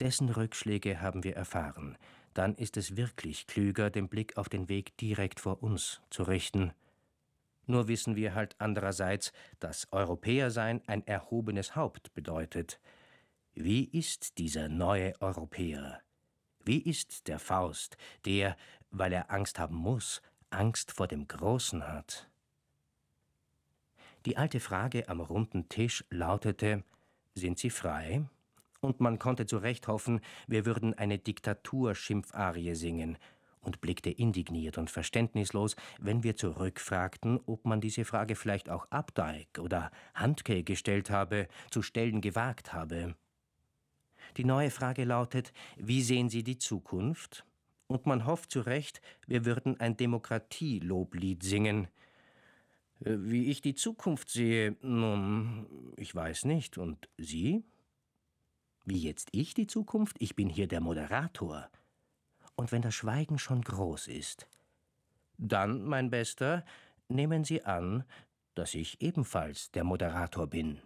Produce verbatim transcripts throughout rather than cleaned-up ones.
Dessen Rückschläge haben wir erfahren. Dann ist es wirklich klüger, den Blick auf den Weg direkt vor uns zu richten. Nur wissen wir halt andererseits, dass Europäersein ein erhobenes Haupt bedeutet. Wie ist dieser neue Europäer? Wie ist der Faust, der, weil er Angst haben muss, Angst vor dem Großen hat? Die alte Frage am runden Tisch lautete: Sind Sie frei? Und man konnte zu Recht hoffen, wir würden eine Diktatur-Schimpfarie singen, und blickte indigniert und verständnislos, wenn wir zurückfragten, ob man diese Frage vielleicht auch Updike oder Handke gestellt habe, zu stellen gewagt habe. Die neue Frage lautet: Wie sehen Sie die Zukunft? Und man hofft zu Recht, wir würden ein Demokratie-Loblied singen. Wie ich die Zukunft sehe, nun, ich weiß nicht. Und Sie? Wie jetzt ich die Zukunft? Ich bin hier der Moderator. Und wenn das Schweigen schon groß ist, dann, mein Bester, nehmen Sie an, dass ich ebenfalls der Moderator bin.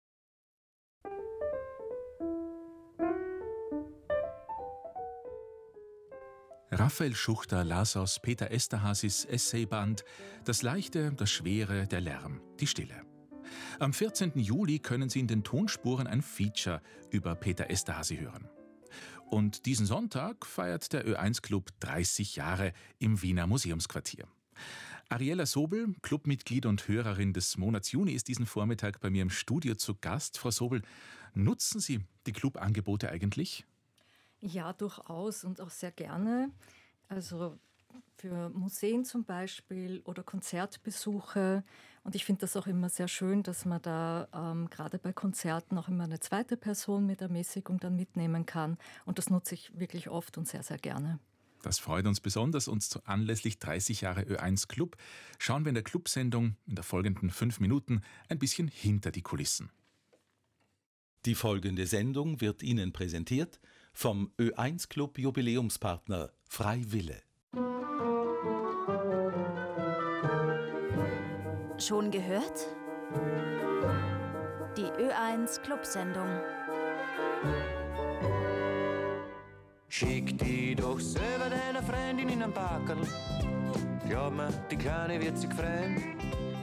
Raphael Schuchter las aus Peter Esterhazys Essayband »Das Leichte, das Schwere, der Lärm, die Stille«. Am vierzehnten Juli können Sie in den Tonspuren ein Feature über Peter Esterhazy hören. Und diesen Sonntag feiert der Ö eins Club dreißig Jahre im Wiener Museumsquartier. Ariella Sobel, Clubmitglied und Hörerin des Monats Juni, ist diesen Vormittag bei mir im Studio zu Gast. Frau Sobel, nutzen Sie die Clubangebote eigentlich? Ja, durchaus und auch sehr gerne. Also für Museen zum Beispiel oder Konzertbesuche. Und ich finde das auch immer sehr schön, dass man da ähm, gerade bei Konzerten auch immer eine zweite Person mit Ermäßigung dann mitnehmen kann. Und das nutze ich wirklich oft und sehr, sehr gerne. Das freut uns besonders. Und anlässlich dreißig Jahre Ö eins Club schauen wir in der Clubsendung in der folgenden fünf Minuten ein bisschen hinter die Kulissen. Die folgende Sendung wird Ihnen präsentiert vom Ö eins Club Jubiläumspartner Freiwille. Schon gehört? Die Ö eins Clubsendung. Schick die doch selber deiner Freundin in ein Packerl. Glaub mir, die Kleine wird sich freuen.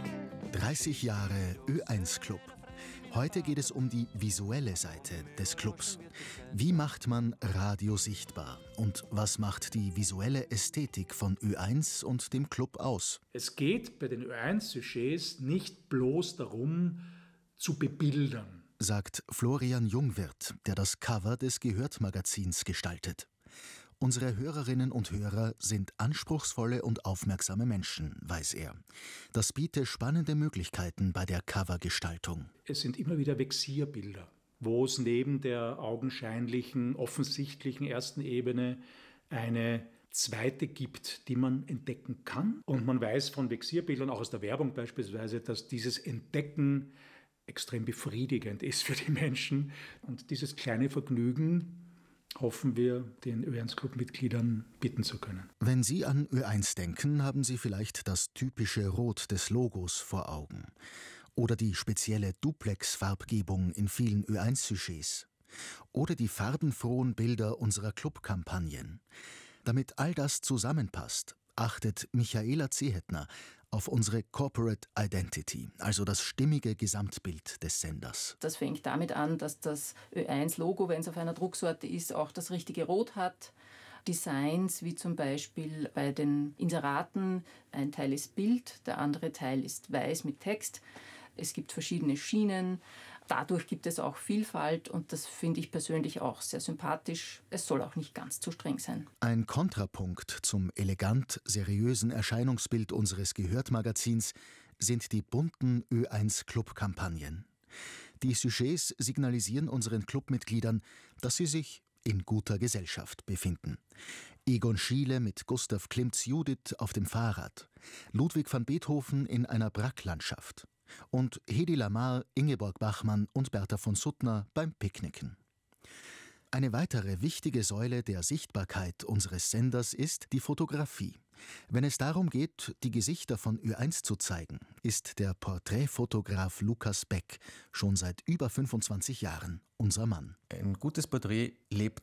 dreißig Jahre Ö eins Club. Heute geht es um die visuelle Seite des Clubs. Wie macht man Radio sichtbar? Und was macht die visuelle Ästhetik von Ö eins und dem Club aus? Es geht bei den Ö eins-Sujets nicht bloß darum, zu bebildern, sagt Florian Jungwirth, der das Cover des Gehört-Magazins gestaltet. Unsere Hörerinnen und Hörer sind anspruchsvolle und aufmerksame Menschen, weiß er. Das biete spannende Möglichkeiten bei der Covergestaltung. Es sind immer wieder Vexierbilder, wo es neben der augenscheinlichen, offensichtlichen ersten Ebene eine zweite gibt, die man entdecken kann. Und man weiß von Vexierbildern, auch aus der Werbung beispielsweise, dass dieses Entdecken extrem befriedigend ist für die Menschen. Und dieses kleine Vergnügen hoffen wir, den Ö eins Club-Mitgliedern bieten zu können. Wenn Sie an Ö eins denken, haben Sie vielleicht das typische Rot des Logos vor Augen. Oder die spezielle Duplex-Farbgebung in vielen Ö eins-Sujets. Oder die farbenfrohen Bilder unserer Clubkampagnen. Damit all das zusammenpasst, achtet Michaela Zehetner auf unsere Corporate Identity, also das stimmige Gesamtbild des Senders. Das fängt damit an, dass das Ö eins Logo, wenn es auf einer Drucksorte ist, auch das richtige Rot hat. Designs, wie zum Beispiel bei den Inseraten, ein Teil ist Bild, der andere Teil ist weiß mit Text. Es gibt verschiedene Schienen. Dadurch gibt es auch Vielfalt und das finde ich persönlich auch sehr sympathisch. Es soll auch nicht ganz zu streng sein. Ein Kontrapunkt zum elegant seriösen Erscheinungsbild unseres Gehört-Magazins sind die bunten Ö eins Club-Kampagnen. Die Sujets signalisieren unseren Clubmitgliedern, dass sie sich in guter Gesellschaft befinden. Egon Schiele mit Gustav Klimts Judith auf dem Fahrrad, Ludwig van Beethoven in einer Bracklandschaft und Hedi Lamar, Ingeborg Bachmann und Bertha von Suttner beim Picknicken. Eine weitere wichtige Säule der Sichtbarkeit unseres Senders ist die Fotografie. Wenn es darum geht, die Gesichter von Ö eins zu zeigen, ist der Porträtfotograf Lukas Beck schon seit über fünfundzwanzig Jahren unser Mann. Ein gutes Porträt lebt